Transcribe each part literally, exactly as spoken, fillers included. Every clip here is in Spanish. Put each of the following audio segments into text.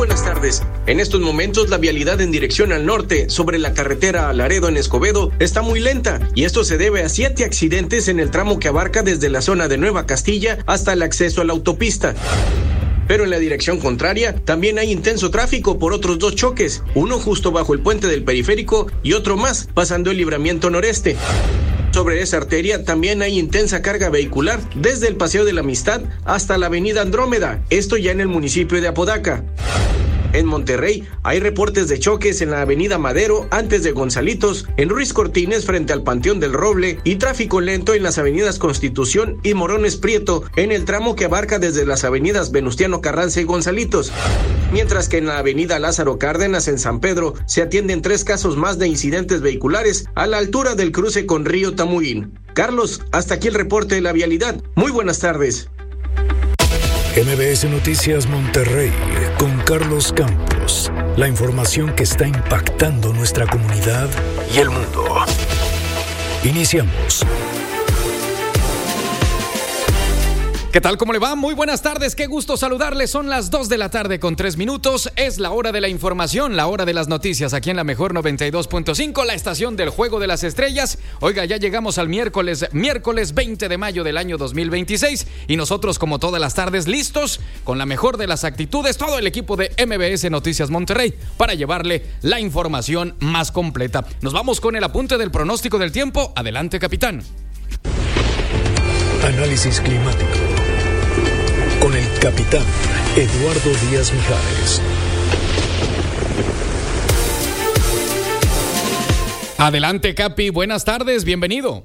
buenas tardes. En estos momentos la vialidad en dirección al norte sobre la carretera a Laredo en Escobedo está muy lenta y esto se debe a siete accidentes en el tramo que abarca desde la zona de Nueva Castilla hasta el acceso a la autopista. Pero en la dirección contraria también hay intenso tráfico por otros dos choques, uno justo bajo el puente del periférico y otro más pasando el libramiento noreste. Sobre esa arteria también hay intensa carga vehicular desde el Paseo de la Amistad hasta la avenida Andrómeda, esto ya en el municipio de Apodaca. En Monterrey hay reportes de choques en la avenida Madero antes de Gonzalitos, en Ruiz Cortines frente al Panteón del Roble y tráfico lento en las avenidas Constitución y Morones Prieto en el tramo que abarca desde las avenidas Venustiano Carranza y Gonzalitos. Mientras que en la avenida Lázaro Cárdenas en San Pedro se atienden tres casos más de incidentes vehiculares a la altura del cruce con Río Tamuín. Carlos, hasta aquí el reporte de la vialidad. Muy buenas tardes. M B S Noticias Monterrey con Carlos Campos. La información que está impactando nuestra comunidad y el mundo. Iniciamos. ¿Qué tal? ¿Cómo le va? Muy buenas tardes, qué gusto saludarles. Son las dos de la tarde con tres minutos. Es la hora de la información, la hora de las noticias aquí en la mejor noventa y dos punto cinco, la estación del Juego de las Estrellas. Oiga, ya llegamos al miércoles, miércoles veinte de mayo del año dos mil veintiséis y nosotros como todas las tardes listos con la mejor de las actitudes, todo el equipo de M B S Noticias Monterrey para llevarle la información más completa. Nos vamos con el apunte del pronóstico del tiempo. Adelante, capitán. Análisis climático con el capitán Eduardo Díaz Mijares. Adelante, Capi, buenas tardes, bienvenido.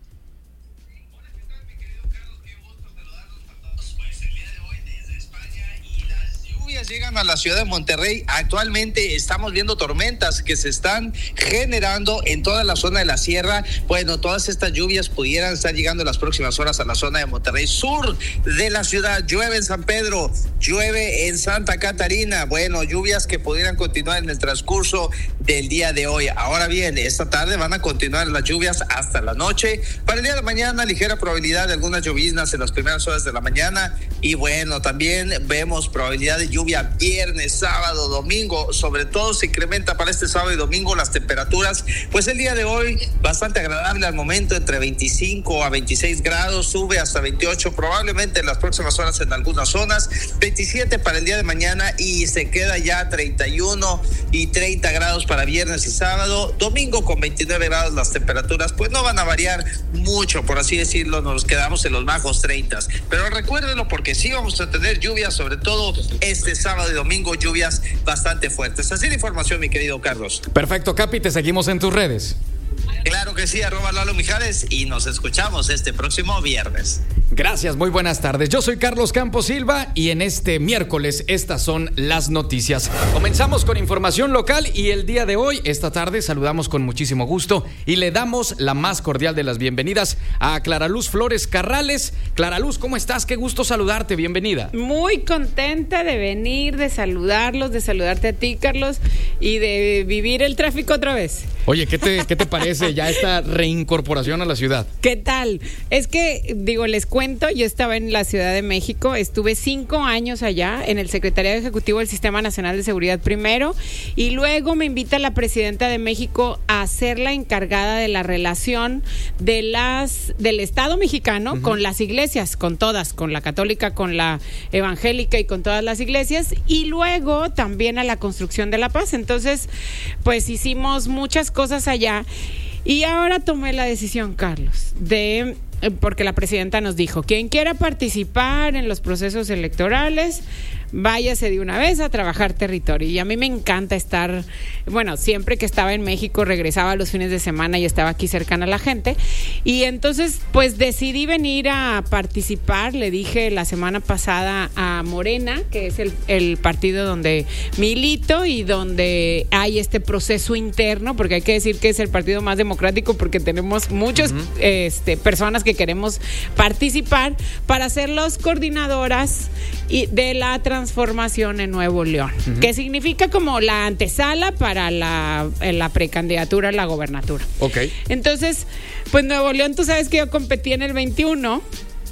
Llegan a la ciudad de Monterrey. Actualmente estamos viendo tormentas que se están generando en toda la zona de la sierra. Bueno, todas estas lluvias pudieran estar llegando en las próximas horas a la zona de Monterrey, sur de la ciudad. Llueve en San Pedro, llueve en Santa Catarina. Bueno, lluvias que pudieran continuar en el transcurso del día de hoy. Ahora bien, esta tarde van a continuar las lluvias hasta la noche. Para el día de mañana, ligera probabilidad de algunas lloviznas en las primeras horas de la mañana. Y bueno, también vemos probabilidad de lluvia viernes, sábado, domingo. Sobre todo se incrementa para este sábado y domingo las temperaturas. Pues el día de hoy bastante agradable al momento, entre veinticinco a veintiséis grados, sube hasta veintiocho probablemente en las próximas horas en algunas zonas, veintisiete para el día de mañana y se queda ya treinta y uno y treinta grados para viernes y sábado. Domingo con veintinueve grados las temperaturas pues no van a variar mucho, por así decirlo, nos quedamos en los bajos treinta, pero recuérdenlo porque sí vamos a tener lluvias, sobre todo este sábado y domingo, lluvias bastante fuertes. Así la información, mi querido Carlos. Perfecto, Capi, te seguimos en tus redes. Claro que sí, arroba Lalo Mijares y nos escuchamos este próximo viernes. Gracias, muy buenas tardes. Yo soy Carlos Campos Silva y en este miércoles estas son las noticias. Comenzamos con información local y el día de hoy, esta tarde, saludamos con muchísimo gusto y le damos la más cordial de las bienvenidas a Clara Luz Flores Carrales. Clara Luz, ¿cómo estás? Qué gusto saludarte, bienvenida. Muy contenta de venir, de saludarlos, de saludarte a ti, Carlos, y de vivir el tráfico otra vez. Oye, ¿qué te, qué te parece ya esta reincorporación a la ciudad? ¿Qué tal? Es que, digo, les cuento, yo estaba en la Ciudad de México, estuve cinco años allá en el Secretariado Ejecutivo del Sistema Nacional de Seguridad primero, y luego me invita la presidenta de México a ser la encargada de la relación de las del Estado mexicano uh-huh. con las iglesias, con todas, con la católica, con la evangélica y con todas las iglesias, y luego también a la construcción de la paz. Entonces, pues hicimos muchas cosas allá y ahora tomé la decisión, Carlos, de porque la presidenta nos dijo, quien quiera participar en los procesos electorales, váyase de una vez a trabajar territorio. Y a mí me encanta estar, bueno, siempre que estaba en México regresaba los fines de semana y estaba aquí cercana a la gente. Y entonces, pues decidí venir a participar. Le dije la semana pasada a Morena, que es el, el partido donde milito y donde hay este proceso interno, porque hay que decir que es el partido más democrático porque tenemos muchas uh-huh. este, personas que queremos participar para ser las coordinadoras y de la transformación en Nuevo León, uh-huh. que significa como la antesala para la, la precandidatura a la gobernatura. Ok. Entonces, pues Nuevo León, tú sabes que yo competí en el veintiuno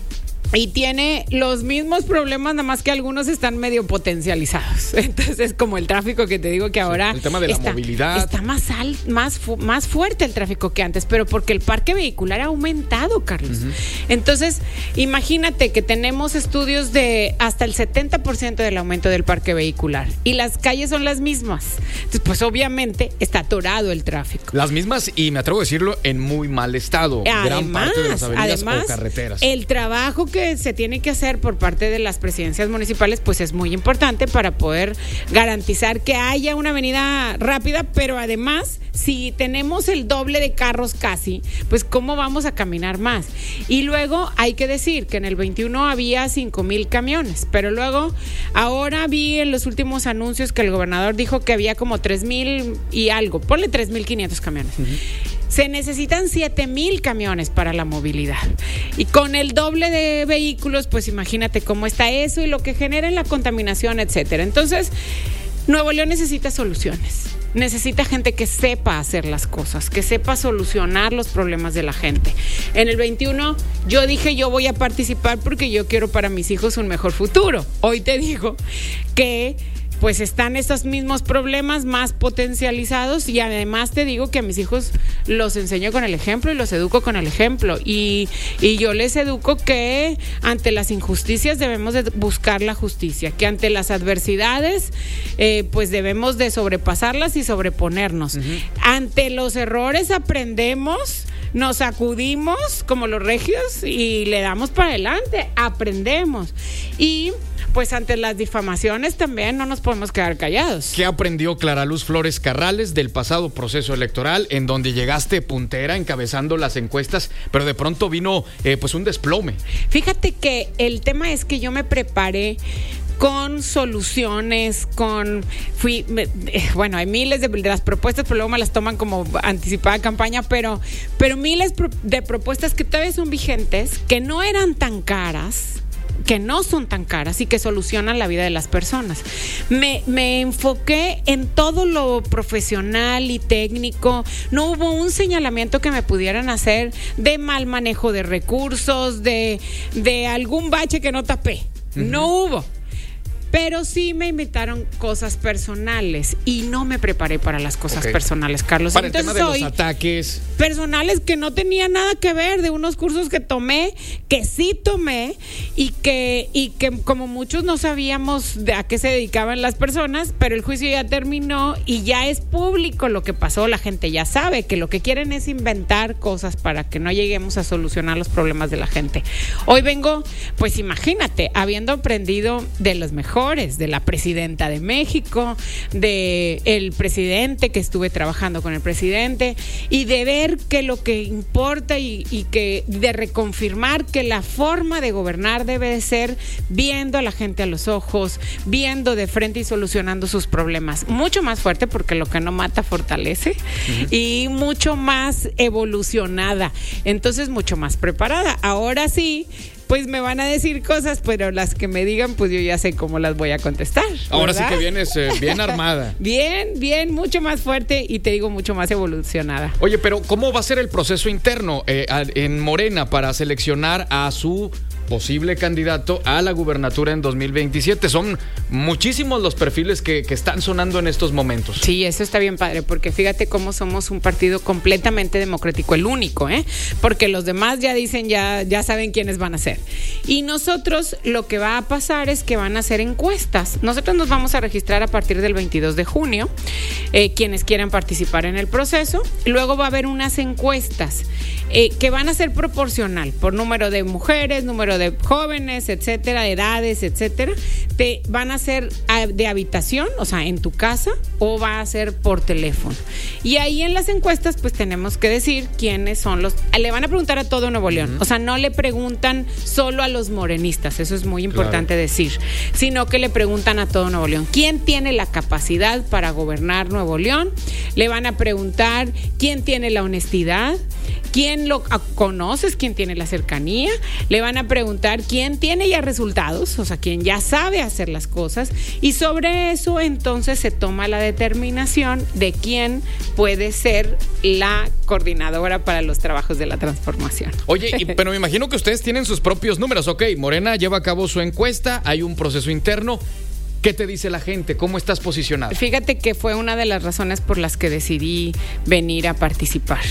y tiene los mismos problemas, nada más que algunos están medio potencializados. Entonces, como el tráfico que te digo que ahora... Sí, el tema de la está, movilidad. Está más, al, más, fu, más fuerte el tráfico que antes, pero porque el parque vehicular ha aumentado, Carlos. Uh-huh. Entonces, imagínate que tenemos estudios de hasta el setenta por ciento del aumento del parque vehicular y las calles son las mismas. Entonces, pues obviamente está atorado el tráfico. Las mismas, y me atrevo a decirlo, en muy mal estado. Además, gran parte de las avenidas además, o carreteras. El trabajo que se tiene que hacer por parte de las presidencias municipales, pues es muy importante para poder garantizar que haya una avenida rápida, pero además, si tenemos el doble de carros casi, pues ¿cómo vamos a caminar más? Y luego hay que decir que en el veintiuno había cinco mil camiones, pero luego ahora vi en los últimos anuncios que el gobernador dijo que había como tres mil y algo, ponle tres mil quinientos camiones. Uh-huh. Se necesitan siete mil camiones para la movilidad. Y con el doble de vehículos, pues imagínate cómo está eso y lo que genera en la contaminación, etcétera. Entonces, Nuevo León necesita soluciones. Necesita gente que sepa hacer las cosas, que sepa solucionar los problemas de la gente. En el veintiuno yo dije yo voy a participar porque yo quiero para mis hijos un mejor futuro. Hoy te digo que pues están estos mismos problemas más potencializados y además te digo que a mis hijos los enseño con el ejemplo y los educo con el ejemplo y, y yo les educo que ante las injusticias debemos de buscar la justicia, que ante las adversidades eh, pues debemos de sobrepasarlas y sobreponernos. Uh-huh. Ante los errores aprendemos, nos sacudimos como los regios y le damos para adelante, aprendemos. Y pues ante las difamaciones también no nos podemos quedar callados. ¿Qué aprendió Clara Luz Flores Carrales del pasado proceso electoral en donde llegaste puntera encabezando las encuestas, pero de pronto vino eh, pues un desplome? Fíjate que el tema es que yo me preparé con soluciones, con fui bueno, hay miles de, de las propuestas, pero luego me las toman como anticipada campaña, pero pero miles de propuestas que todavía son vigentes, que no eran tan caras, que no son tan caras y que solucionan la vida de las personas. Me, me enfoqué en todo lo profesional y técnico. No hubo un señalamiento que me pudieran hacer de mal manejo de recursos, de, de algún bache que no tapé. Uh-huh. No hubo. Pero sí me invitaron cosas personales y no me preparé para las cosas okay. personales, Carlos. Para Entonces, el tema de los ataques. Personales que no tenían nada que ver, de unos cursos que tomé, que sí tomé y que, y que como muchos no sabíamos de a qué se dedicaban las personas, pero el juicio ya terminó y ya es público lo que pasó. La gente ya sabe que lo que quieren es inventar cosas para que no lleguemos a solucionar los problemas de la gente. Hoy vengo, pues imagínate, habiendo aprendido de los mejores, de la presidenta de México, de el presidente, que estuve trabajando con el presidente, y de ver que lo que importa y, y que de reconfirmar que la forma de gobernar debe de ser viendo a la gente a los ojos, viendo de frente y solucionando sus problemas. Mucho más fuerte, porque lo que no mata fortalece, uh-huh. y mucho más evolucionada. Entonces, mucho más preparada. Ahora sí, pues me van a decir cosas, pero las que me digan, pues yo ya sé cómo las voy a contestar. Ahora ¿verdad? Sí que vienes eh, bien armada. Bien, bien, mucho más fuerte y te digo mucho más evolucionada. Oye, pero ¿cómo va a ser el proceso interno eh, en Morena para seleccionar a su posible candidato a la gubernatura en dos mil veintisiete? Son muchísimos los perfiles que, que están sonando en estos momentos. Sí, eso está bien padre, porque fíjate cómo somos un partido completamente democrático, el único, ¿eh? Porque los demás ya dicen, ya, ya saben quiénes van a ser. Y nosotros lo que va a pasar es que van a hacer encuestas. Nosotros nos vamos a registrar a partir del veintidós de junio, eh, quienes quieran participar en el proceso. Luego va a haber unas encuestas eh, que van a ser proporcional por número de mujeres, número de jóvenes, etcétera, edades, etcétera. Te van a ser de habitación, o sea, en tu casa, o va a ser por teléfono. Y ahí en las encuestas, pues tenemos que decir quiénes son los... Le van a preguntar a todo Nuevo León. Uh-huh. O sea, no le preguntan solo a los morenistas, eso es muy importante claro. decir, sino que le preguntan a todo Nuevo León. ¿Quién tiene la capacidad para gobernar Nuevo León? Le van a preguntar quién tiene la honestidad, quién lo conoces, quién tiene la cercanía, le van a preguntar quién tiene ya resultados, o sea, quién ya sabe hacer las cosas, y sobre eso entonces se toma la determinación de quién puede ser la coordinadora para los trabajos de la transformación. Oye, y, pero me imagino que ustedes tienen sus propios números. Ok, Morena lleva a cabo su encuesta, hay un proceso interno. ¿Qué te dice la gente? ¿Cómo estás posicionado? Fíjate que fue una de las razones por las que decidí venir a participar.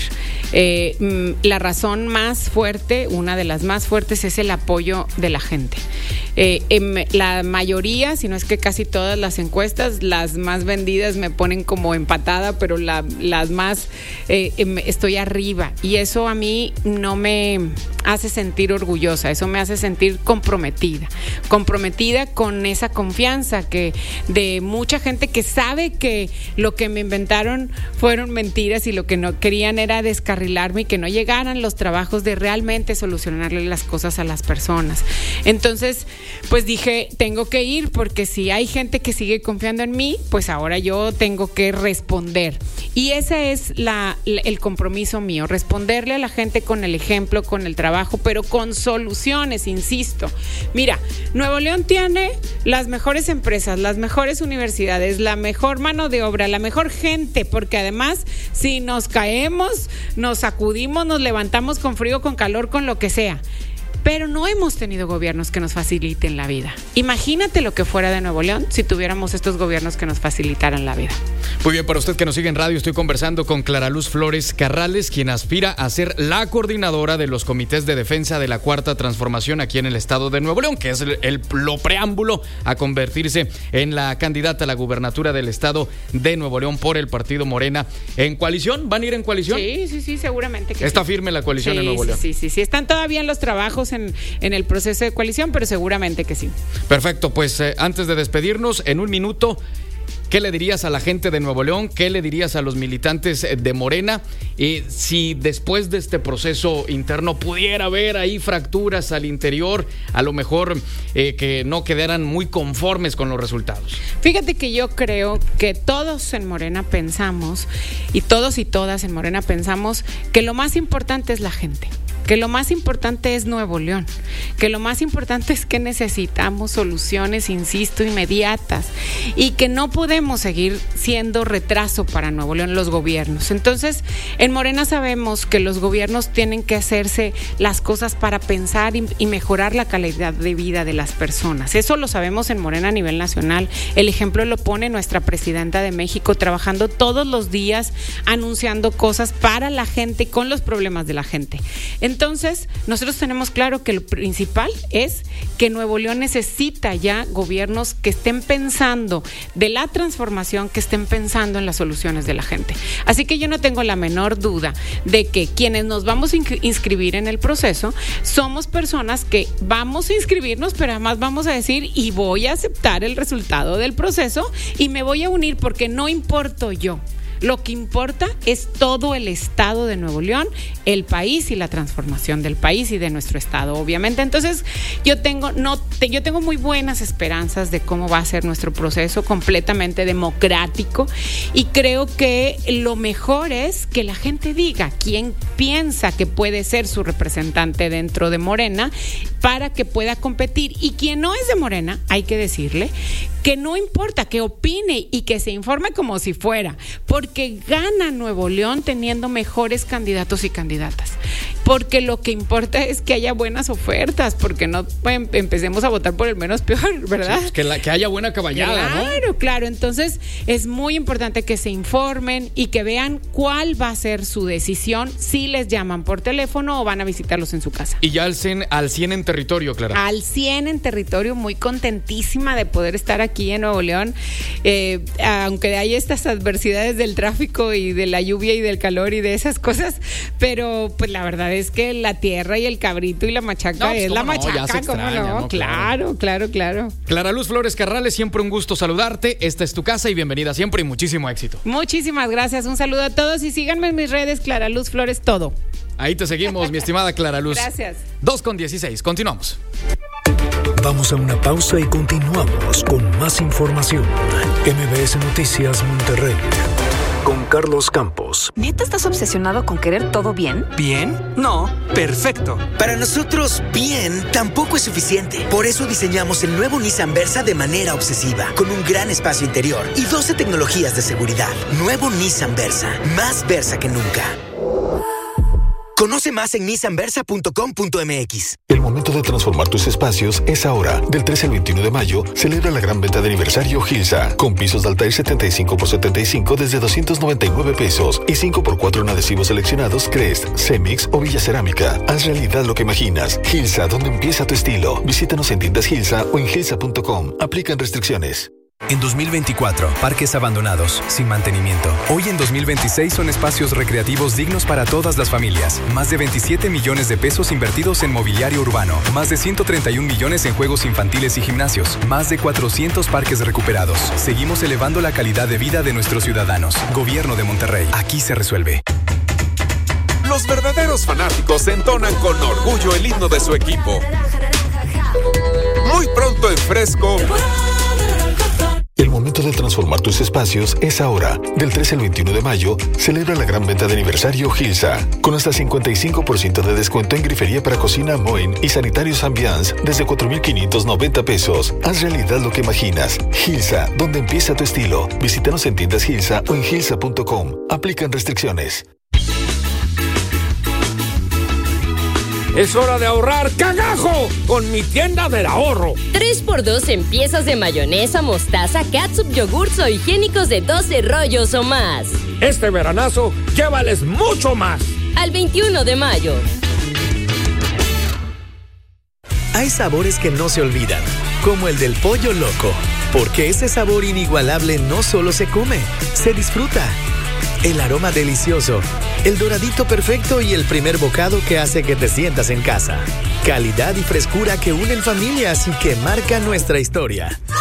Eh, la razón más fuerte, una de las más fuertes, es el apoyo de la gente. Eh, en la mayoría, si no es que casi todas las encuestas, las más vendidas me ponen como empatada, pero la, las más eh, estoy arriba. Y eso a mí no me hace sentir orgullosa, eso me hace sentir comprometida. Comprometida con esa confianza que de mucha gente que sabe que lo que me inventaron fueron mentiras y lo que no querían era descarrilarme y que no llegaran los trabajos de realmente solucionarle las cosas a las personas. Entonces, pues dije, tengo que ir, porque si hay gente que sigue confiando en mí, pues ahora yo tengo que responder. Y ese es la, el compromiso mío, responderle a la gente con el ejemplo, con el trabajo, pero con soluciones, insisto. Mira, Nuevo León tiene las mejores empresas, las mejores universidades, la mejor mano de obra, la mejor gente, porque además si nos caemos, nos sacudimos, nos levantamos con frío, con calor, con lo que sea. Pero no hemos tenido gobiernos que nos faciliten la vida. Imagínate lo que fuera de Nuevo León si tuviéramos estos gobiernos que nos facilitaran la vida. Muy bien, para usted que nos sigue en radio, estoy conversando con Clara Luz Flores Carrales, quien aspira a ser la coordinadora de los comités de defensa de la Cuarta Transformación aquí en el estado de Nuevo León, que es el, el lo preámbulo a convertirse en la candidata a la gubernatura del estado de Nuevo León por el partido Morena. ¿En coalición? ¿Van a ir en coalición? Sí, sí, sí, seguramente que Está sí. firme la coalición sí, en Nuevo sí, León. Sí, sí, sí. Están todavía en los trabajos en, en el proceso de coalición, pero seguramente que sí. Perfecto, pues eh, antes de despedirnos, en un minuto, ¿qué le dirías a la gente de Nuevo León? ¿Qué le dirías a los militantes de Morena? Eh, si después de este proceso interno pudiera haber ahí fracturas al interior, a lo mejor eh, que no quedaran muy conformes con los resultados. Fíjate que yo creo que todos en Morena pensamos, y todos y todas en Morena pensamos, que lo más importante es la gente. Que lo más importante es Nuevo León, que lo más importante es que necesitamos soluciones, insisto, inmediatas, y que no podemos seguir siendo retraso para Nuevo León los gobiernos. Entonces, en Morena sabemos que los gobiernos tienen que hacerse las cosas para pensar y, y mejorar la calidad de vida de las personas. Eso lo sabemos en Morena a nivel nacional. El ejemplo lo pone nuestra presidenta de México, trabajando todos los días, anunciando cosas para la gente y con los problemas de la gente. Entonces, Entonces, nosotros tenemos claro que lo principal es que Nuevo León necesita ya gobiernos que estén pensando de la transformación, que estén pensando en las soluciones de la gente. Así que yo no tengo la menor duda de que quienes nos vamos a inscribir en el proceso somos personas que vamos a inscribirnos, pero además vamos a decir, y voy a aceptar el resultado del proceso y me voy a unir, porque no importo yo. Lo que importa es todo el estado de Nuevo León, el país y la transformación del país y de nuestro estado, obviamente. Entonces, yo tengo, no, te, yo tengo muy buenas esperanzas de cómo va a ser nuestro proceso, completamente democrático, y creo que lo mejor es que la gente diga quién piensa que puede ser su representante dentro de Morena para que pueda competir. Y quien no es de Morena, hay que decirle que no importa, que opine y que se informe como si fuera, porque gana Nuevo León teniendo mejores candidatos y candidatas. Porque lo que importa es que haya buenas ofertas, porque no pues, empecemos a votar por el menos peor, ¿verdad? Sí, pues que, la, que haya buena caballada, claro, ¿no? Claro, claro. Entonces, es muy importante que se informen y que vean cuál va a ser su decisión, si les llaman por teléfono o van a visitarlos en su casa. Y ya al cien, al cien en territorio, Clara. Al cien en territorio, muy contentísima de poder estar aquí en Nuevo León, eh, aunque hay estas adversidades del tráfico y de la lluvia y del calor y de esas cosas, pero pues la verdad es que la tierra y el cabrito y la machaca no, pues, es la no, machaca, ¿cómo no? no? Claro, claro, claro. Clara Luz Flores Carrales, siempre un gusto saludarte. Esta es tu casa y bienvenida siempre y muchísimo éxito. Muchísimas gracias, un saludo a todos y síganme en mis redes, Clara Luz Flores todo. Ahí te seguimos, mi estimada Clara Luz. Gracias. dos con dieciséis, continuamos. Vamos a una pausa y continuamos con más información. M B S Noticias Monterrey. con Carlos Campos. ¿Neta estás obsesionado con querer todo bien? ¿Bien? No, perfecto. Para nosotros, bien tampoco es suficiente. Por eso diseñamos el nuevo Nissan Versa de manera obsesiva, con un gran espacio interior y doce tecnologías de seguridad. Nuevo Nissan Versa, más Versa que nunca. Conoce más en nissan versa punto com punto m x. El momento de transformar tus espacios es ahora. Del trece al veintiuno de mayo, celebra la gran venta de aniversario Gilsa, con pisos de Altair setenta y cinco por setenta y cinco desde doscientos noventa y nueve pesos y cinco por cuatro en adhesivos seleccionados Crest, Cemix o Villa Cerámica. Haz realidad lo que imaginas. Gilsa, donde empieza tu estilo. Visítanos en tiendas Gilsa o en gilsa punto com. Aplican restricciones. En dos mil veinticuatro, parques abandonados, sin mantenimiento. Hoy en dos mil veintiséis son espacios recreativos dignos para todas las familias. Más de veintisiete millones de pesos invertidos en mobiliario urbano. Más de ciento treinta y un millones en juegos infantiles y gimnasios. Más de cuatrocientos parques recuperados. Seguimos elevando la calidad de vida de nuestros ciudadanos. Gobierno de Monterrey. Aquí se resuelve. Los verdaderos fanáticos entonan con orgullo el himno de su equipo. Muy pronto en Fresco. El momento de transformar tus espacios es ahora. Del trece al veintiuno de mayo, celebra la gran venta de aniversario Gilsa, con hasta cincuenta y cinco por ciento de descuento en grifería para cocina Moen y sanitarios Ambiance desde cuatro mil quinientos noventa pesos. Haz realidad lo que imaginas. Gilsa, donde empieza tu estilo. Visítanos en tiendas Gilsa o en gilsa punto com. Aplican restricciones. Es hora de ahorrar cagajo con mi tienda del ahorro. tres por dos en piezas de mayonesa, mostaza, catsup, yogurts o higiénicos de doce rollos o más. Este veranazo, llévales mucho más. Al veintiuno de mayo. Hay sabores que no se olvidan, como el del pollo loco, porque ese sabor inigualable no solo se come, se disfruta. El aroma delicioso, el doradito perfecto y el primer bocado que hace que te sientas en casa. Calidad y frescura que unen familias y que marcan nuestra historia.